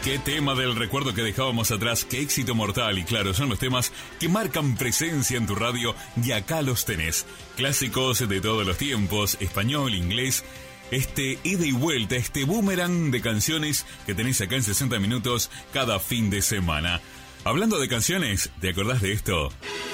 Qué tema del recuerdo que dejábamos atrás, qué éxito mortal. Y claro, son los temas que marcan presencia en tu radio y acá los tenés. Clásicos de todos los tiempos, español, inglés. Este ida y vuelta, este boomerang de canciones que tenés acá en 60 minutos cada fin de semana. Hablando de canciones, ¿te acordás de esto?